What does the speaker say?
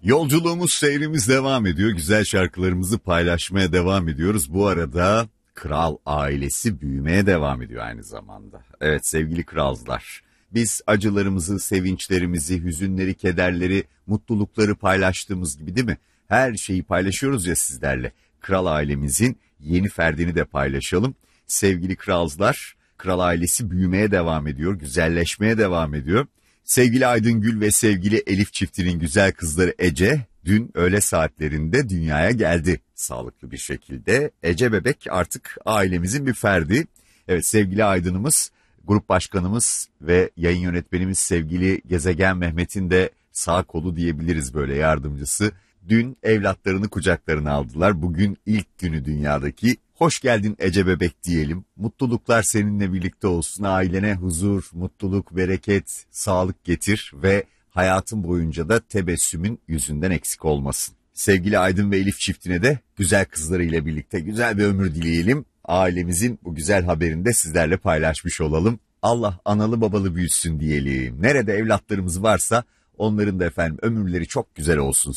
Yolculuğumuz, seyrimiz devam ediyor. Güzel şarkılarımızı paylaşmaya devam ediyoruz. Bu arada kral ailesi büyümeye devam ediyor aynı zamanda. Evet sevgili kralcılar, biz acılarımızı, sevinçlerimizi, hüzünleri, kederleri, mutlulukları paylaştığımız gibi değil mi? Her şeyi paylaşıyoruz ya sizlerle. Kral ailemizin yeni ferdini de paylaşalım. Sevgili kralcılar, kral ailesi büyümeye devam ediyor, güzelleşmeye devam ediyor. Sevgili Aydın ve sevgili Elif çiftinin güzel kızları Ece dün öğle saatlerinde dünyaya geldi sağlıklı bir şekilde. Ece bebek artık ailemizin bir ferdi. Evet sevgili Aydın'ımız, grup başkanımız ve yayın yönetmenimiz sevgili Gezegen Mehmet'in de sağ kolu diyebiliriz, böyle yardımcısı. Dün evlatlarını kucaklarına aldılar. Bugün ilk günü dünyadaki. Hoş geldin Ece bebek diyelim. Mutluluklar seninle birlikte olsun. Ailene huzur, mutluluk, bereket, sağlık getir ve hayatın boyunca da tebessümün yüzünden eksik olmasın. Sevgili Aydın ve Elif çiftine de güzel kızlarıyla birlikte güzel bir ömür dileyelim. Ailemizin bu güzel haberini de sizlerle paylaşmış olalım. Allah analı babalı büyütsün diyelim. Nerede evlatlarımız varsa onların da efendim ömürleri çok güzel olsun.